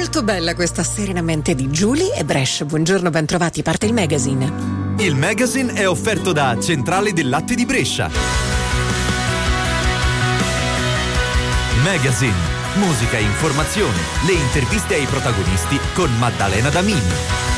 Molto bella questa Serenamente di Julie e Brescia. Buongiorno, ben trovati, parte il magazine. Il magazine è offerto da Centrale del Latte di Brescia. Magazine, musica e informazione, le interviste ai protagonisti con Maddalena Damini.